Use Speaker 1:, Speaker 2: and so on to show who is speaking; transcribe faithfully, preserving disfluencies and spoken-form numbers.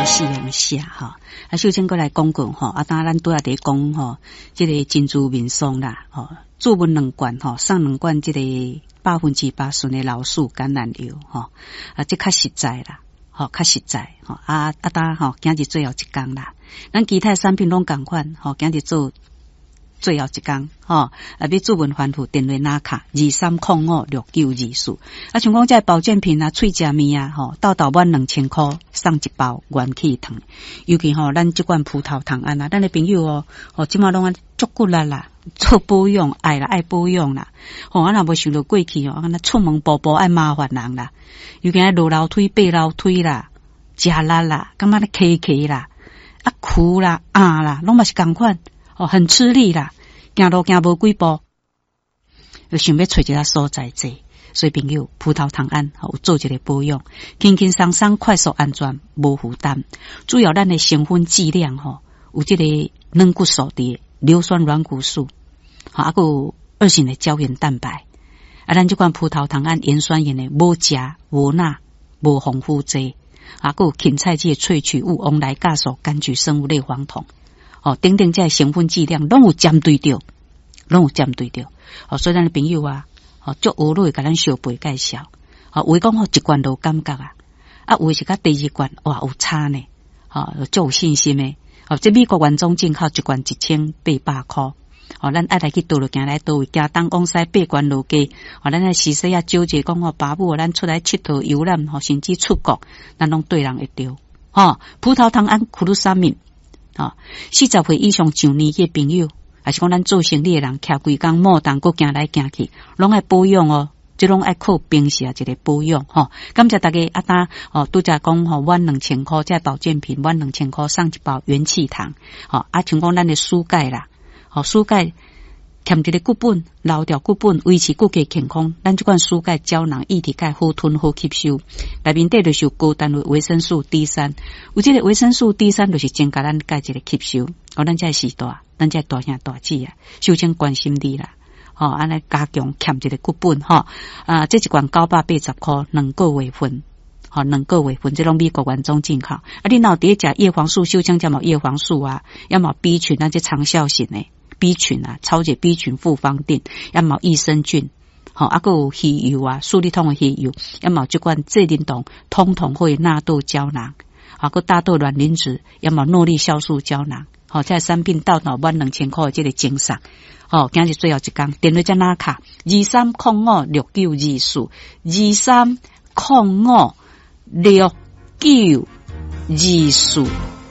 Speaker 1: 死用写吼。啊，首先过来讲讲吼，啊，当咱拄仔伫讲吼，即、这个珍珠民松啦，吼，注文两罐吼，送两罐即个百分之八顺的老树橄榄油吼，啊，这较实在啦，吼，较实在吼，啊啊，当吼，今日最后一工啦，咱其他产品拢共款吼，今日做最后一工吼，啊，要注文还付电话拿卡二三零五六九二四，啊，像讲这保健品啊、喙食面啊，吼，到到满两千块送一包元气糖，尤其吼，咱这款葡萄糖胺啊，咱的朋友哦，吼，即马拢啊足骨力啦，做保养爱啦，爱保养啦，吼，啊若无受到过去哦，啊那出门步步爱麻烦人啦，尤其爱落楼梯、爬楼梯啦、食力啦，感觉咧咳咳啦、啊哭啦、啊啦，拢嘛是共款。哦，很吃力啦，行路行无几步，就想要找一个所在坐。所以朋友，葡萄糖胺有做一个保养，轻轻松松、快速、安全、无负担。主要咱的成分剂量吼，有这个软骨素的硫酸软骨素，啊，还有二型的胶原蛋白。啊，咱这款葡萄糖胺盐酸盐的无钾、无钠、无防腐剂，啊，还有芹菜剂萃取物、翁来酵素、柑橘生物类黄酮。哦，等等，这成分剂量拢有针对着，拢有针对着。哦，所以咱的朋友啊，哦，足学路会甲咱小辈介绍。哦，有讲吼一罐都有感觉啊，啊，有是甲第二罐哇有差呢。哦，足有信心的。哦，这美国原装进口一罐一千八百块。哦，咱爱来去倒落行来倒位，行东往西八关路街。哦，咱来时时啊纠结讲哦，爸母咱出来佚佗游览，吼，甚至出国，咱拢对人会着。哦，葡萄糖胺库鲁沙敏。哦，四十岁以上上年纪的朋友，还是讲咱做生意的人，徛规工莫当，搁行来行去，拢爱保养哦，即拢爱靠平时啊一个保养吼、哦。感谢大家啊搭哦，拄则讲吼，阮两千块这保健品，阮两千块送一包元气糖，吼、哦、啊，像讲咱的蔬钙啦，吼、哦、蔬钙添一个骨本，留掉骨本，维持骨骼健康。咱这款蔬钙胶囊液体钙好吞好吸收，内面底就是有高单位维生素 D 三，有这个维生素 D 三就是增加咱钙质的吸收。哦，咱这时代，咱这大兄大姐啊，首先关心你啦。哦，安尼加强欠一个骨本吼、哦，啊，这一罐九百八十块，两个月份，吼、哦，两个月份，这种美国原装进口。啊，你若伫食叶黄素，手枪加毛叶黄素啊，要么 B 群那些长效型的 B 群啊，超解 B 群复方定，要么益生菌，吼、哦，啊个有鱼油啊，素力通的鱼油，要么这罐这灵动通通会纳豆胶囊，啊个大豆卵磷脂，要么诺丽酵素胶囊，好、哦，这产品到到满两千块这个精赏。哦，今日最后一工，电话在哪卡？二三零五六九二四，二三零五六九二四。